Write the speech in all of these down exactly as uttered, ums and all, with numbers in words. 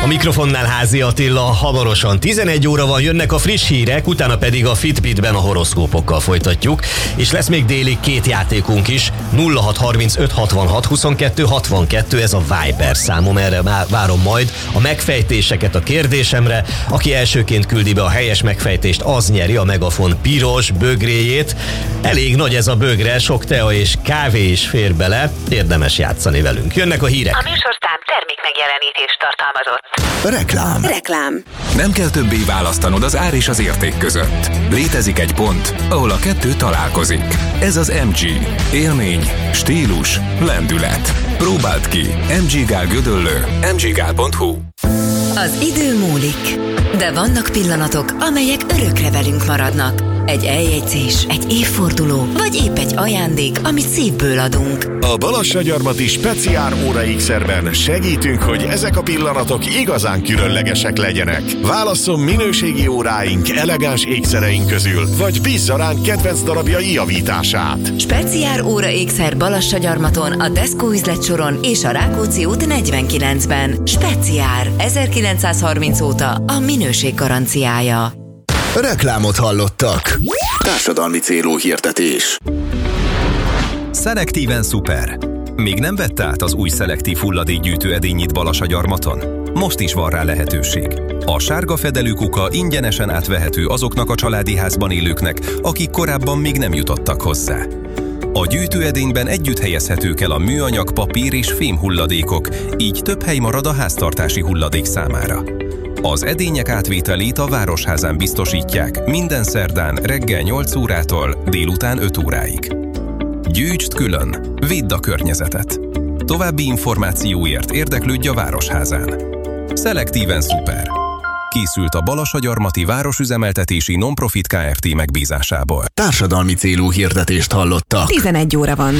A mikrofonnál Házi Attila, hamarosan tizenegy óra van, jönnek a friss hírek, utána pedig a Fitbitben a horoszkópokkal folytatjuk, és lesz még délig két játékunk is, nulla hat harmincöt hatvanhat huszonkettő hatvankettő, ez a Viber számom, erre várom majd a megfejtéseket a kérdésemre. Aki elsőként küldi be a helyes megfejtést, az nyeri a Megafon piros bögréjét. Elég nagy ez a bögre, sok tea és kávé is fér bele, érdemes játszani velünk. Jönnek a hírek. A műsorszám termék megjelenítést tartalmazott. Reklám. Reklám. Nem kell többé választanod az ár és az érték között. Létezik egy pont, ahol a kettő találkozik. Ez az em gé. Élmény, stílus, lendület. Próbáld ki. em gé Gál Gödöllő. em gé gál pont hu. Az idő múlik, de vannak pillanatok, amelyek örökre velünk maradnak. Egy eljegyzés, egy évforduló, vagy épp egy ajándék, amit szívből adunk. A Balassagyarmati Speciál Óra ékszerben segítünk, hogy ezek a pillanatok igazán különlegesek legyenek. Válasszon minőségi óráink, elegáns ékszereink közül, vagy bízza ránk kedvenc darabjai javítását. Speciál Óra ékszer Balassagyarmaton, a Tesco üzletsoron és a Rákóczi út negyvenkilencben. Speciál ezerkilencszázharminc óta a minőség garanciája. Reklámot hallottak. Társadalmi célú hirdetés. Szelektíven szuper. Még nem vett át az új szelektív hulladékgyűjtő edényit Balassagyarmaton? Most is van rá lehetőség. A sárga fedelű kuka ingyenesen átvehető azoknak a családi házban élőknek, akik korábban még nem jutottak hozzá. A gyűjtőedényben együtt helyezhetők el a műanyag, papír és fém hulladékok, így több hely marad a háztartási hulladék számára. Az edények átvételét a Városházán biztosítják minden szerdán reggel nyolc órától délután öt óráig. Gyűjtsd külön, védd a környezetet. További információért érdeklődj a Városházán. Szelektíven szuper. Készült a Balassagyarmati Városüzemeltetési Non-Profit Kft. Megbízásából. Társadalmi célú hirdetést hallottak. tizenegy óra van.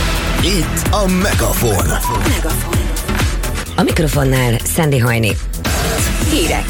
Itt a Megafon. Megafon. A mikrofonnál Szendi Hajni. Hírek.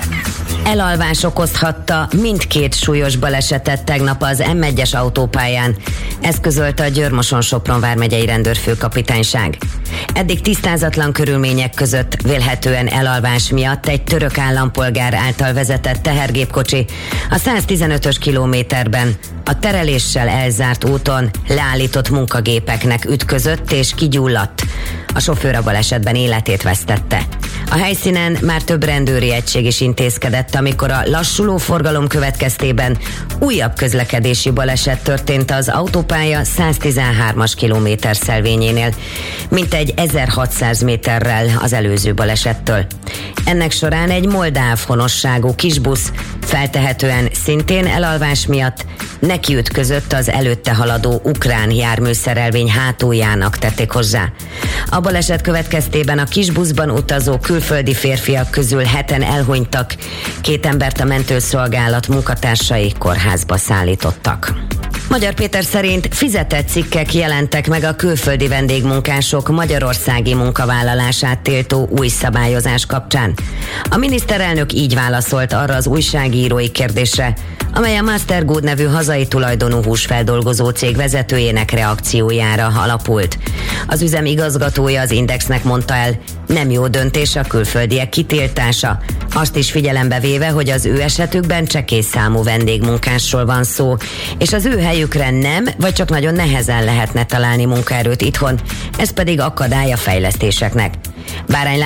Elalvás okozhatta mindkét súlyos balesetet tegnap az em egyes autópályán. Ezt közölte a Győr-Moson-Sopron vármegyei rendőrfőkapitányság. Eddig tisztázatlan körülmények között vélhetően elalvás miatt egy török állampolgár által vezetett tehergépkocsi a száztizenötös kilométerben a tereléssel elzárt úton leállított munkagépeknek ütközött és kigyulladt. A sofőr a balesetben életét vesztette. A helyszínen már több rendőri egység is intézkedett, amikor a lassuló forgalom következtében újabb közlekedési baleset történt az autópálya száztizenhármas kilométer szelvényénél, mintegy ezerhatszáz méterrel az előző balesettől. Ennek során egy moldáv honosságú kisbusz feltehetően szintén elalvás miatt nekiütközött az előtte haladó ukrán járműszerelvény hátuljának, tették hozzá. A baleset következtében a kisbuszban utazó külföldi férfiak közül heten elhunytak, két embert a mentőszolgálat munkatársai kórházba szállítottak. Magyar Péter szerint fizetett cikkek jelentek meg a külföldi vendégmunkások magyarországi munkavállalását tiltó új szabályozás kapcsán. A miniszterelnök így válaszolt arra az újságírói kérdésre, amely a Master Good nevű hazai tulajdonú húsfeldolgozó cég vezetőjének reakciójára alapult. Az üzem igazgatója az Indexnek mondta el, nem jó döntés a külföldiek kitiltása, azt is figyelembe véve, hogy az ő esetükben csekély számú vendégmunkásról van szó, és az ő helyükre nem, vagy csak nagyon nehezen lehetne találni munkaerőt itthon, ez pedig akadály a fejlesztéseknek. Bárány